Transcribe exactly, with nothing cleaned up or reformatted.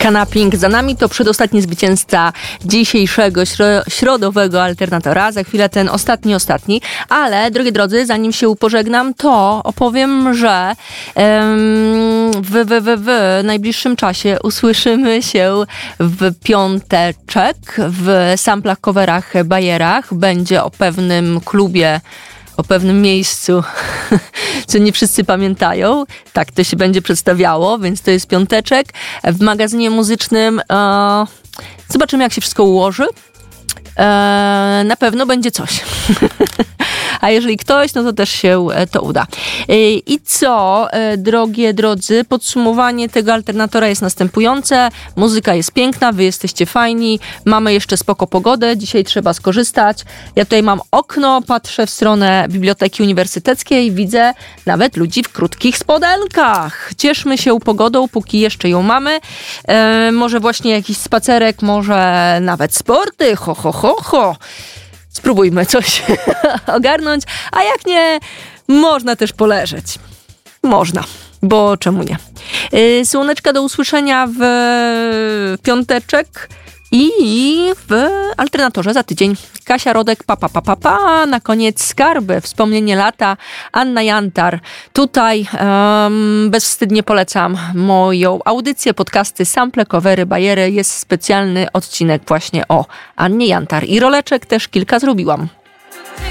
Kanaping za nami, to przedostatni zwycięzca dzisiejszego śro- środowego alternatora. Za chwilę ten ostatni, ostatni. Ale, drogie drodzy, zanim się pożegnam, to opowiem, że em, w, w, w, w najbliższym czasie usłyszymy się w piąteczek w samplach, coverach, bajerach. Będzie o pewnym klubie, o pewnym miejscu, co nie wszyscy pamiętają. Tak to się będzie przedstawiało, więc to jest piąteczek. W magazynie muzycznym e, zobaczymy, jak się wszystko ułoży. E, na pewno będzie coś. A jeżeli ktoś, no to też się to uda. I co, drogie drodzy, podsumowanie tego alternatora jest następujące. Muzyka jest piękna, wy jesteście fajni, mamy jeszcze spoko pogodę, dzisiaj trzeba skorzystać. Ja tutaj mam okno, patrzę w stronę Biblioteki Uniwersyteckiej, widzę nawet ludzi w krótkich spodenkach. Cieszmy się pogodą, póki jeszcze ją mamy. E, może właśnie jakiś spacerek, może nawet sporty, ho, ho, ho, ho. Spróbujmy coś ogarnąć, a jak nie, można też poleżeć. Można, bo czemu nie? Yy, słoneczka, do usłyszenia w piąteczek i w alternatorze za tydzień. Kasia Rodek, pa, pa, pa, pa, pa. Na koniec skarby, wspomnienie lata, Anna Jantar. Tutaj um, bezwstydnie polecam moją audycję, podcasty, sample, covery, bajery. Jest specjalny odcinek właśnie o Annie Jantar. I roleczek też kilka zrobiłam.